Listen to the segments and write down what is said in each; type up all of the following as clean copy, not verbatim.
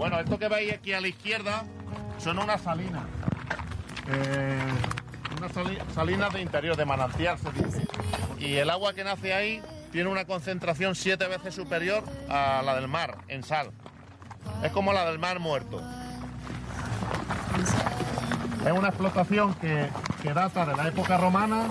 Bueno, esto que veis aquí a la izquierda son unas salinas. Salinas de interior, de manantial se dice. Y el agua que nace ahí tiene una concentración 7 veces superior a la del mar, en sal. Es como la del mar muerto. Es una explotación que data de la época romana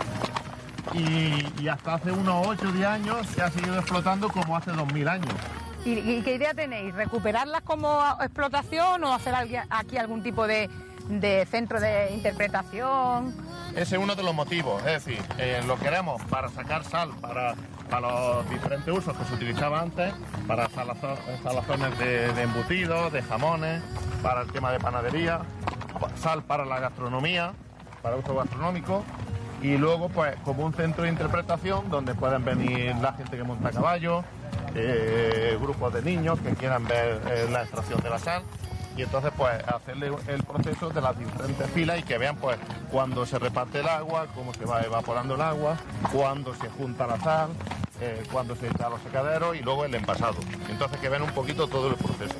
y hasta hace unos 8 o 10 años se ha seguido explotando como hace 2000 años. ¿Y qué idea tenéis? ¿Recuperarlas como explotación o hacer aquí algún tipo de centro de interpretación? Ese es uno de los motivos, es decir, lo queremos para sacar sal, para los diferentes usos que se utilizaba antes, para salazones de embutidos, de jamones, para el tema de panadería, sal para la gastronomía, para uso gastronómico, y luego pues como un centro de interpretación donde pueden venir la gente que monta a caballo, grupos de niños que quieran ver la extracción de la sal, y entonces pues hacerle el proceso de las diferentes filas y que vean pues cuando se reparte el agua, cómo se va evaporando el agua, cuando se junta la sal, cuando se echa a los secaderos y luego el envasado. Entonces que vean un poquito todo el proceso.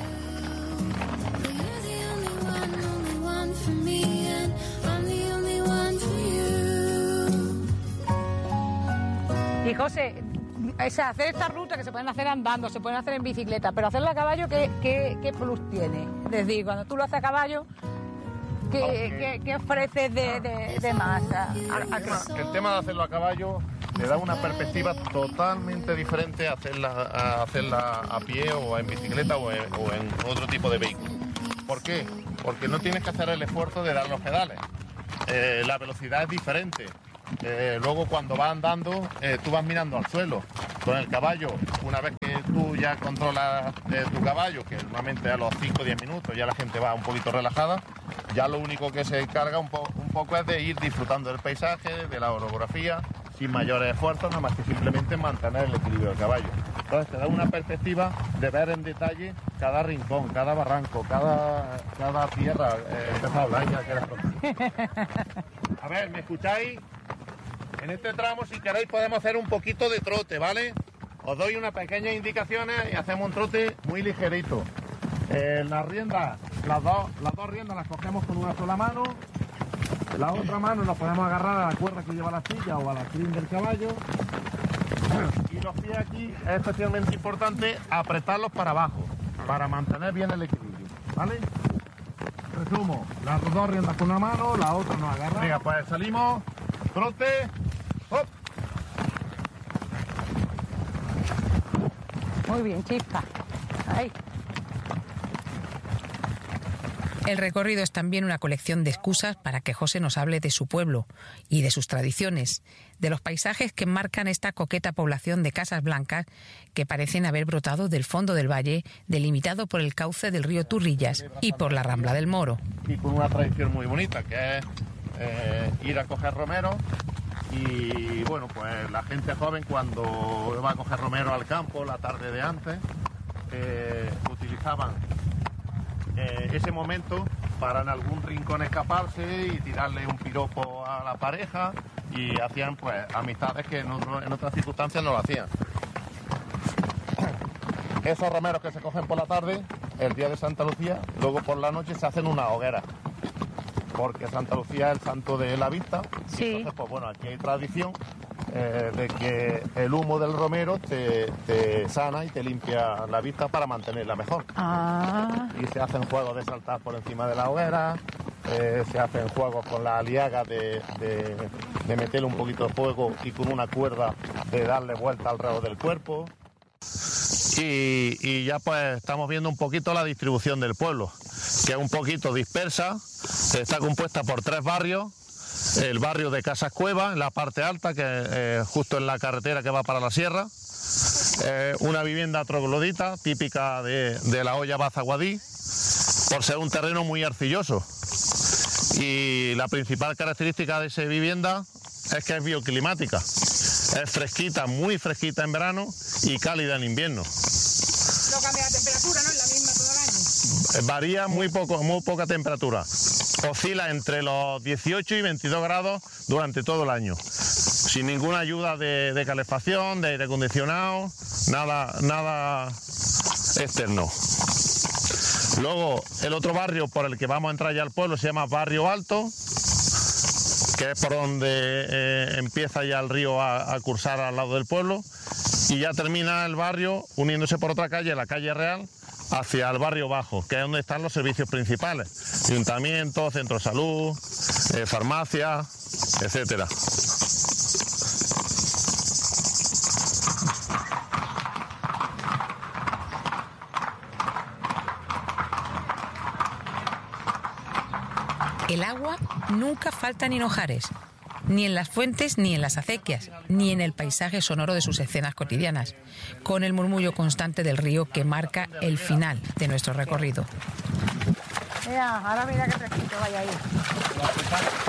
Y José, hacer esta ruta que se pueden hacer andando, se pueden hacer en bicicleta, pero hacerlo a caballo, ¿qué plus tiene? Es decir, cuando tú lo haces a caballo, ¿qué ofreces de más? El tema de hacerlo a caballo le da una perspectiva totalmente diferente a hacerla a pie o en bicicleta o en otro tipo de vehículo. ¿Por qué? Porque no tienes que hacer el esfuerzo de dar los pedales. La velocidad es diferente. Luego cuando vas andando tú vas mirando al suelo. Con el caballo, una vez que tú ya controlas tu caballo, que normalmente a los 5 o 10 minutos ya la gente va un poquito relajada, ya lo único que se encarga un poco es de ir disfrutando del paisaje, de la orografía, sin mayores esfuerzos, nada más que simplemente mantener el equilibrio del caballo. Entonces te da una perspectiva de ver en detalle cada rincón, cada barranco, cada tierra. Empezado a hablar ya que eres... A ver, ¿me escucháis? En este tramo, si queréis, podemos hacer un poquito de trote, ¿vale? Os doy unas pequeñas indicaciones y hacemos un trote muy ligerito. Las riendas, las dos riendas las cogemos con una sola mano. La otra mano nos podemos agarrar a la cuerda que lleva la silla o a la crin del caballo. Y los pies aquí es especialmente importante apretarlos para abajo, para mantener bien el equilibrio, ¿vale? Resumo, las dos riendas con una mano, la otra nos agarra. Venga, pues salimos, trote, hop. Muy bien, Chispa. Ahí. El recorrido es también una colección de excusas para que José nos hable de su pueblo y de sus tradiciones, de los paisajes que marcan esta coqueta población de casas blancas que parecen haber brotado del fondo del valle, delimitado por el cauce del río Turrillas y por la Rambla del Moro. Y con una tradición muy bonita, que es ir a coger romero. Y bueno, pues la gente joven cuando va a coger romero al campo la tarde de antes, utilizaban ese momento para en algún rincón escaparse y tirarle un piropo a la pareja, y hacían pues amistades que en otras circunstancias no lo hacían. Esos romeros que se cogen por la tarde, el día de Santa Lucía, luego por la noche se hacen una hoguera, porque Santa Lucía es el santo de la vista. Sí. Entonces, pues bueno, aquí hay tradición de que el humo del romero te sana y te limpia la vista para mantenerla mejor. Y se hacen juegos de saltar por encima de la hoguera, se hacen juegos con la aliaga de meterle un poquito de fuego y con una cuerda de darle vuelta alrededor del cuerpo. Y ya pues estamos viendo un poquito la distribución del pueblo, que es un poquito dispersa. Está compuesta por 3 barrios. El barrio de Casas Cueva, en la parte alta, que justo en la carretera que va para la sierra. Una vivienda troglodita, típica de la olla Bazaguadí, por ser un terreno muy arcilloso. Y la principal característica de esa vivienda es que es bioclimática. Es fresquita, muy fresquita en verano y cálida en invierno. No cambia la temperatura, ¿no? Es la misma todo el año. Varía muy poca temperatura. Oscila entre los 18 y 22 grados durante todo el año. Sin ninguna ayuda de calefacción, de aire acondicionado, nada externo. Luego el otro barrio por el que vamos a entrar ya al pueblo se llama Barrio Alto, que es por donde empieza ya el río a cursar al lado del pueblo, y ya termina el barrio uniéndose por otra calle, la calle Real, hacia el barrio bajo, que es donde están los servicios principales: ayuntamiento, centro de salud, farmacia, etcétera. El agua nunca falta en Hinojares, ni en las fuentes ni en las acequias, ni en el paisaje sonoro de sus escenas cotidianas, con el murmullo constante del río que marca el final de nuestro recorrido. Mira, ahora mira qué fresquito vaya ahí.